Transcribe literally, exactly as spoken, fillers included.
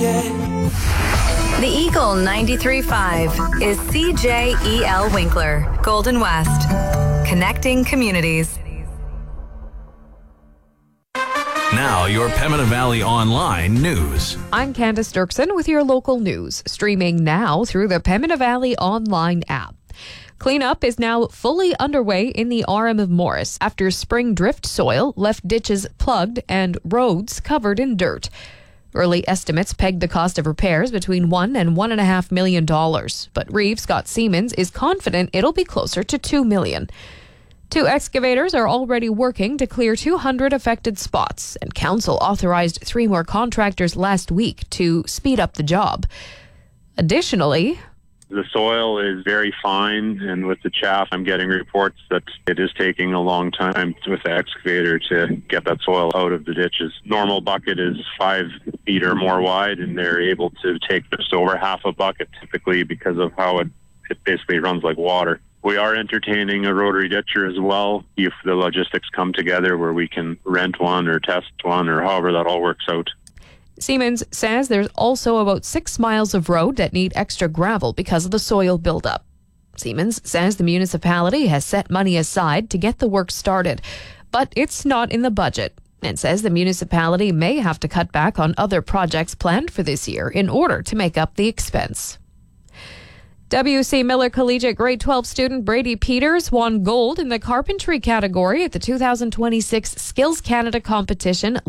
forget. The Eagle ninety-three point five is C J E L Winkler, Golden West. Connecting communities. Now, your Pembina Valley Online news. I'm Candace Dirksen with your local news, streaming now through the Pembina Valley Online app. Cleanup is now fully underway in the R M of Morris after spring drift soil left ditches plugged and roads covered in dirt. Early estimates pegged the cost of repairs between one and one and a half million dollars, but Reeve Scott Siemens is confident it'll be closer to two million. Two excavators are already working to clear two hundred affected spots, and council authorized three more contractors last week to speed up the job. Additionally, the soil is very fine, and with the chaff, I'm getting reports that it is taking a long time with the excavator to get that soil out of the ditches. Normal bucket is five feet or more wide, and they're able to take just over half a bucket typically because of how it, it basically runs like water. We are entertaining a rotary ditcher as well if the logistics come together where we can rent one or test one or however that all works out. Siemens says there's also about six miles of road that need extra gravel because of the soil buildup. Siemens says the municipality has set money aside to get the work started, but it's not in the budget, and says the municipality may have to cut back on other projects planned for this year in order to make up the expense. W C Miller Collegiate Grade twelve student Brady Peters won gold in the carpentry category at the two thousand twenty-six Skills Canada competition